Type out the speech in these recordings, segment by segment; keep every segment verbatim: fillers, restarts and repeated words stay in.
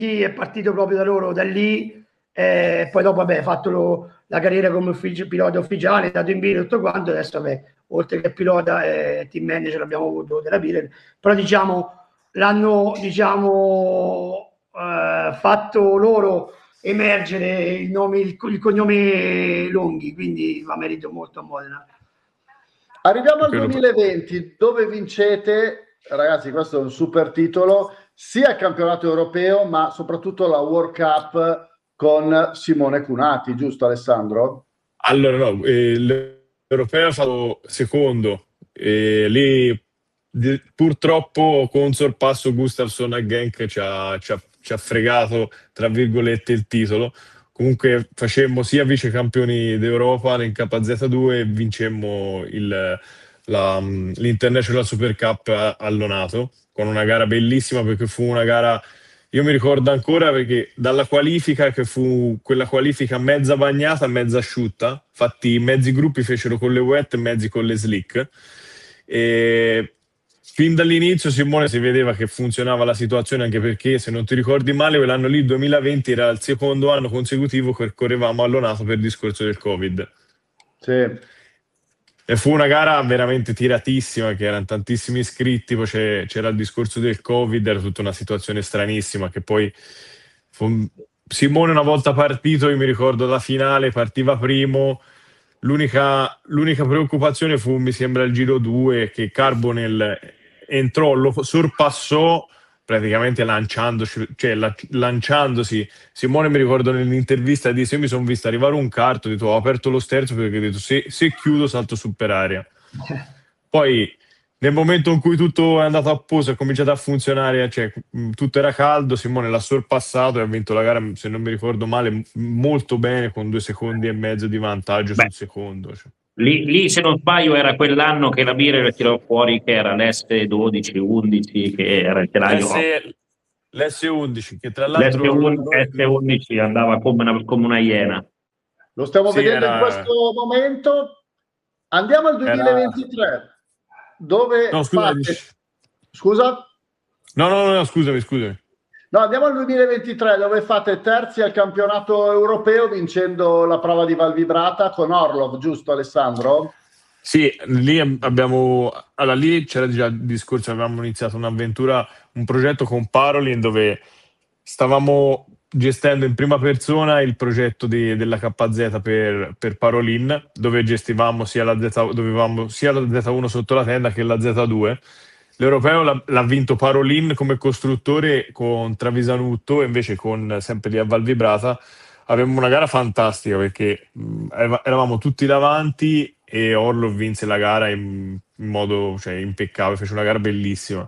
è partito proprio da loro, da lì, eh, poi dopo vabbè, ha fatto lo, la carriera come ufficio, pilota ufficiale, è andato in Birel e tutto quanto, adesso vabbè, oltre che pilota e team manager l'abbiamo avuto della Birel, però diciamo l'hanno diciamo eh, fatto loro emergere il nome, il, il cognome Longhi, quindi va merito molto a Modena. Arriviamo al duemilaventi, dove vincete, ragazzi, questo è un super titolo, sia il campionato europeo, ma soprattutto la World Cup con Simone Cunati, giusto Alessandro? Allora no, eh, l'europeo è stato secondo, e lì di, purtroppo con sorpasso Gustafsson a Genk ci ha, ci, ha, ci ha fregato, tra virgolette, il titolo. Comunque facemmo sia vice campioni d'Europa in K Z due e vincemmo il, la, l'International Super Cup a, a Lonato, con una gara bellissima, perché fu una gara, io mi ricordo ancora, perché dalla qualifica, che fu quella qualifica mezza bagnata, mezza asciutta, infatti mezzi gruppi fecero con le wet e mezzi con le slick, e fin dall'inizio Simone si vedeva che funzionava la situazione, anche perché, se non ti ricordi male, quell'anno lì, duemilaventi, era il secondo anno consecutivo che correvamo a Lonato per il discorso del Covid. Sì. E fu una gara veramente tiratissima, che erano tantissimi iscritti, poi c'è, c'era il discorso del Covid, era tutta una situazione stranissima, che poi fu, Simone una volta partito, io mi ricordo la finale, partiva primo, l'unica, l'unica preoccupazione fu, mi sembra, il giro due, che Carbonell entrò, lo sorpassò praticamente lanciandosi, cioè la, lanciandosi. Simone, mi ricordo nell'intervista, disse: io mi sono visto arrivare un carto, ho, detto, ho aperto lo sterzo perché ho detto se, se chiudo salto su per aria. Poi nel momento in cui tutto è andato a posto, è cominciato a funzionare, cioè tutto era caldo, Simone l'ha sorpassato e ha vinto la gara, se non mi ricordo male, molto bene, con due secondi e mezzo di vantaggio Beh. sul secondo, cioè. Lì, lì, se non sbaglio, era quell'anno che la Birel tirò fuori, che era l'S dodici undici, che era il telaio. L'S undici, che tra l'altro l'S undici andava come una, come una iena. Lo stiamo sì, vedendo era... in questo momento. Andiamo al duemilaventitré, era... dove no, scusa, fate... dici... scusa? No, no, no, no, scusami, scusami. No, andiamo al duemilaventitré, dove fate terzi al campionato europeo vincendo la prova di Valvibrata con Orlov, giusto Alessandro? Sì, lì abbiamo, allora lì c'era già il discorso, avevamo iniziato un'avventura, un progetto con Parolin, dove stavamo gestendo in prima persona il progetto di, della K Z per, per Parolin, dove gestivamo sia la Z, dovevamo sia la Z uno sotto la tenda che la Z due. L'europeo l'ha, l'ha vinto Parolin come costruttore con Travisanutto, e invece con sempre lì a Valvibrata avevamo una gara fantastica, perché mh, eravamo tutti davanti e Orlov vinse la gara in, in modo, cioè, impeccabile, fece una gara bellissima.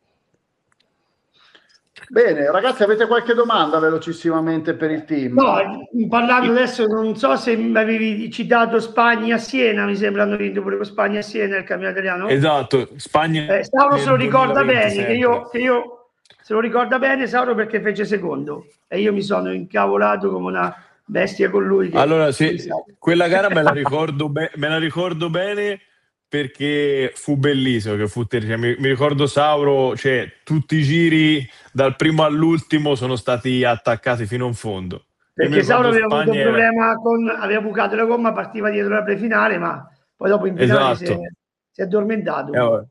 Bene, ragazzi, avete qualche domanda velocissimamente per il team? No, parlando adesso, non so se avevi citato Spagna a Siena, mi sembra hanno vinto pure con Spagna a Siena il campionato italiano. Esatto, Spagna. Eh, Sauro se lo ricorda bene, che io, che io se lo ricorda bene Sauro, perché fece secondo e io mi sono incavolato come una bestia con lui. Che allora, sì, quella gara me la ricordo, be- me la ricordo bene, perché fu bellissimo, che fu ter- mi, mi ricordo Sauro, cioè tutti i giri dal primo all'ultimo sono stati attaccati fino in fondo. Perché Sauro aveva avuto un problema con, aveva bucato la gomma, partiva dietro la prefinale, ma poi dopo in finale esatto. si, è, si è addormentato. Eh,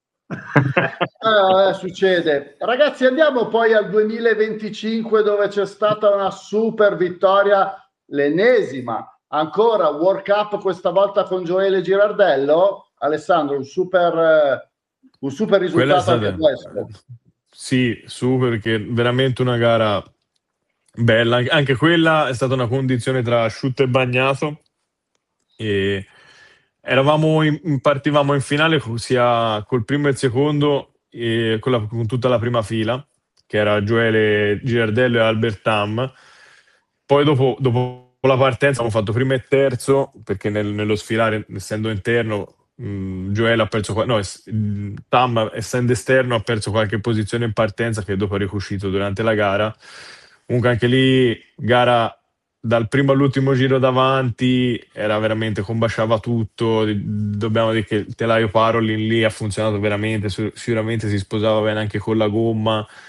eh, succede. Ragazzi, andiamo poi al duemilaventicinque, dove c'è stata una super vittoria, l'ennesima, ancora World Cup, questa volta con Gioele Girardello. Alessandro, un super, un super risultato anche questo. Sì, super, perché veramente una gara bella, anche quella è stata una condizione tra asciutto e bagnato, e eravamo in, partivamo in finale sia col primo e il secondo, e con, la, con tutta la prima fila, che era Gioele Girardello e Albert Tam. Poi dopo, dopo la partenza abbiamo fatto primo e terzo, perché nel, nello sfilare, essendo interno, mh, Gioele ha perso, no, es, Tam, essendo esterno, ha perso qualche posizione in partenza, che dopo ha ricucito durante la gara. Comunque anche lì gara dal primo all'ultimo giro davanti, era veramente, combaciava tutto. Dobbiamo dire che il telaio Parolin lì ha funzionato veramente, sicuramente si sposava bene anche con la gomma.